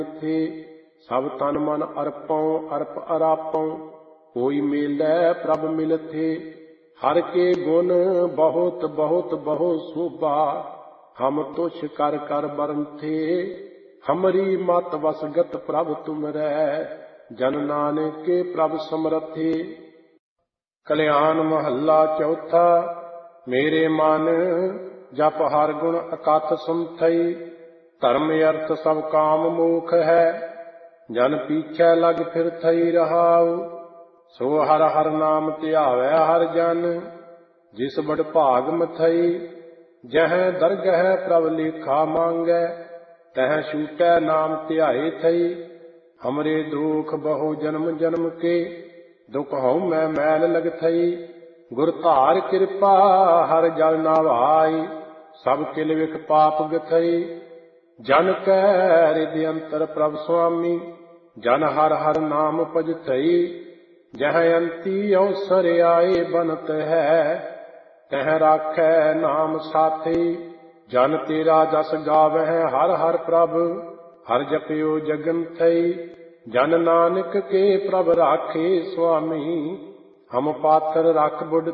थे सब तन मन अर्पौ अर्प अरापौ कोई मेलै प्रभ मिलथे। हर के गुण बहुत बहुत बहु शोभा हम तुछ कर कर बरन थे। हमरी मत वसगत प्रभ तुमरै जन नानक के प्रभ समरथे। कल्याण महला चौथा। मेरे मन जप हर गुण अकथ सुनथई। धर्म अर्थ सब काम मोख है जन पीछे लग फिर थई रहाउ। सो हर हर नाम ध्यावै हर जन जिस बड़ भाग मथई। जह दरगह प्रभ लेखा मांगै तह छूटै नाम ध्याए थई। हमरे दुख बहु जन्म जन्म के दुख हऊँ मैं मैल लग थई। गुर धार कृपा हर जल नावाई सब किल विख पाप गथई। जन कै हृदय अंतर प्रभ स्वामी जन हर हर नाम भजथई। जह अंती अवसर आए बनत है तह राखै नाम साथी। जन तेरा जस गावह हर हर प्रभ हर जपियो जगन थई। जन नानक के प्रभ राखे स्वामी हम पात्र रख बुढ़